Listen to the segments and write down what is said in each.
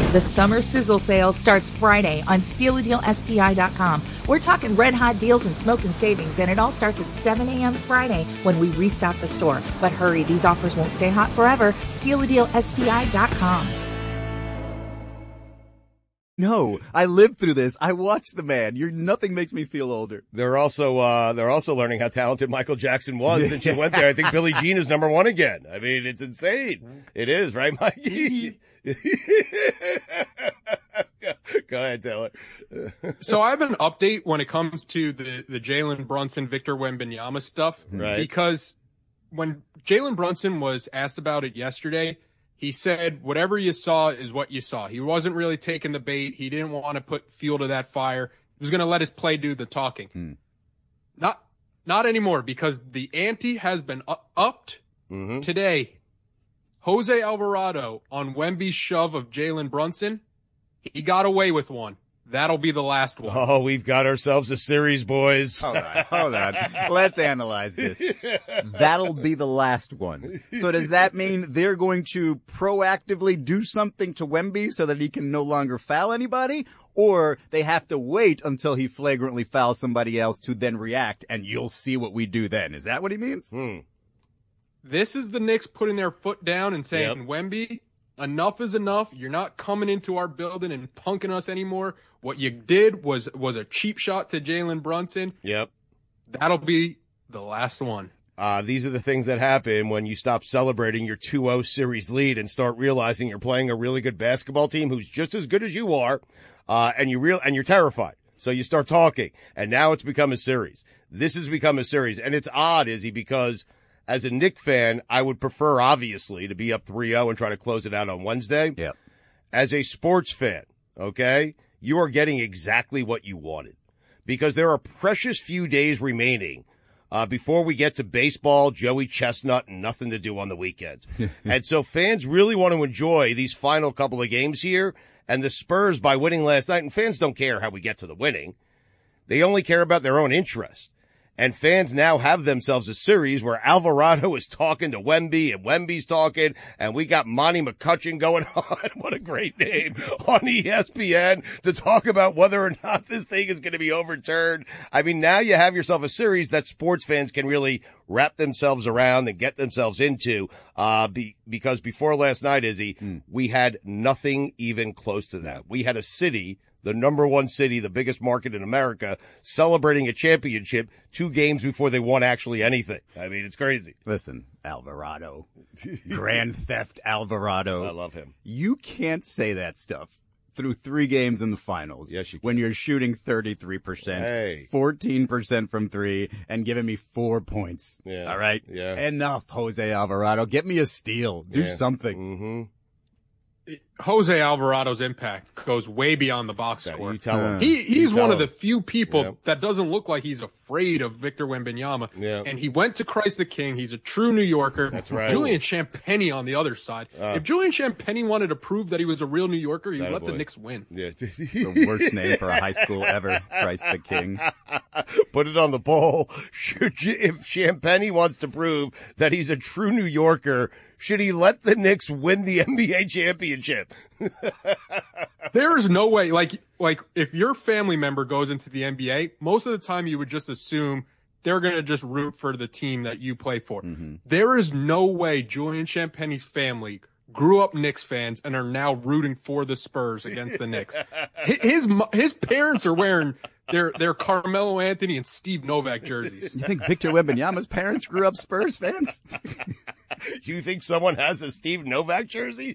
The summer sizzle sale starts Friday on SteelADealSPI.com. We're talking red hot deals and smoking savings, and it all starts at 7 a.m. Friday when we restock the store. But hurry, these offers won't stay hot forever. SteelADealSPI.com. No, I lived through this. I watched the man. Nothing makes me feel older. They're also learning how talented Michael Jackson was since you went there. I think Billie Jean is number one again. I mean, it's insane. It is, right, Mikey? Go ahead, Taylor. So I have an update when it comes to the Jalen Brunson, Victor Wembanyama stuff. Right. Because when Jalen Brunson was asked about it yesterday, he said, whatever you saw is what you saw. He wasn't really taking the bait. He didn't want to put fuel to that fire. He was going to let his play do the talking. Not anymore, because the ante has been upped today. Jose Alvarado on Wemby's shove of Jalen Brunson, he got away with one. That'll be the last one. Oh, we've got ourselves a series, boys. Hold on. Let's analyze this. That'll be the last one. So does that mean they're going to proactively do something to Wemby so that he can no longer foul anybody? Or they have to wait until he flagrantly fouls somebody else to then react, and you'll see what we do then? Is that what he means? This is the Knicks putting their foot down and saying, Wemby, enough is enough. You're not coming into our building and punking us anymore. What you did was a cheap shot to Jalen Brunson. Yep. That'll be the last one. These are the things that happen when you stop celebrating your 2-0 series lead and start realizing you're playing a really good basketball team who's just as good as you are, and you're terrified. So you start talking, and now it's become a series. This has become a series, and it's odd, Izzy, because as a Knicks fan, I would prefer, obviously, to be up 3-0 and try to close it out on Wednesday. Yeah. As a sports fan, okay, you are getting exactly what you wanted, because there are precious few days remaining before we get to baseball, Joey Chestnut, and nothing to do on the weekends. And so fans really want to enjoy these final couple of games here, and the Spurs, by winning last night, and fans don't care how we get to the winning. They only care about their own interest. And fans now have themselves a series where Alvarado is talking to Wemby and Wemby's talking, and we got Monty McCutcheon going on. What a great name on ESPN to talk about whether or not this thing is going to be overturned. I mean, now you have yourself a series that sports fans can really wrap themselves around and get themselves into, because before last night, Izzy, we had nothing even close to that. We had a city, the number one city, the biggest market in America, celebrating a championship 2 games before they won actually anything. I mean, it's crazy. Listen, Alvarado. Grand Theft Alvarado. I love him. You can't say that stuff through 3 games in the finals. Yes, you can. When you're shooting 33%, 14% from 3, and giving me 4 points. Yeah. All right? Yeah. Enough, Jose Alvarado. Get me a steal. Do something. Jose Alvarado's impact goes way beyond the box score. You tell him. He's one of the few people that doesn't look like he's afraid of Victor Wembanyama. Yeah. And he went to Christ the King. He's a true New Yorker. That's right. Julian Champagnie on the other side. If Julian Champagnie wanted to prove that he was a real New Yorker, he'd let the Knicks win. Yeah. The worst name for a high school ever. Christ the King. Put it on the poll. If Champagnie wants to prove that he's a true New Yorker, should he let the Knicks win the NBA championship? There is no way, like if your family member goes into the NBA, most of the time you would just assume they're going to just root for the team that you play for. There is no way Julian Champagnie's family grew up Knicks fans and are now rooting for the Spurs against the Knicks. His parents are wearing their Carmelo Anthony and Steve Novak jerseys. You think Victor Wembanyama's parents grew up Spurs fans? You think someone has a Steve Novak jersey?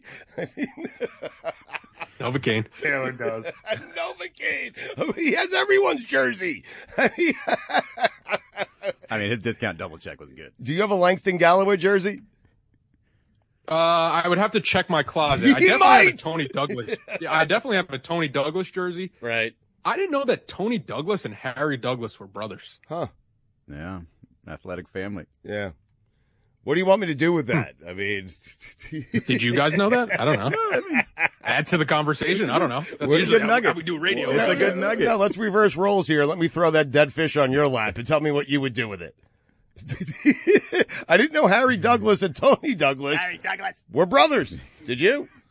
Novocaine. Taylor does. Novocaine. He has everyone's jersey. I mean, his discount double check was good. Do you have a Langston Galloway jersey? I would have to check my closet. I definitely have a Tony Douglas. Yeah, I definitely have a Tony Douglas jersey. Right. I didn't know that Tony Douglas and Harry Douglas were brothers. Huh. Yeah. Athletic family. Yeah. What do you want me to do with that? I mean, did you guys know that? I don't know. Add to the conversation. I don't know. That's usually how we do radio. It's a good nugget. Now let's reverse roles here. Let me throw that dead fish on your lap and tell me what you would do with it. I didn't know Harry Douglas and Tony Douglas Harry Douglas were brothers. Did you?